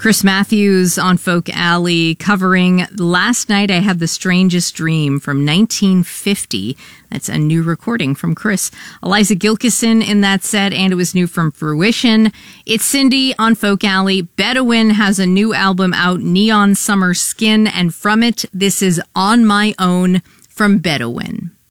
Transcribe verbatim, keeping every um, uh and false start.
Chris Matthews on Folk Alley covering Last Night I Had the Strangest Dream from nineteen fifty. That's a new recording from Chris. Eliza Gilkison in that set, and it was new from Fruition. It's Cindy on Folk Alley. Bedouin has a new album out, Neon Summer Skin, and from it, this is On My Own from Bedouin.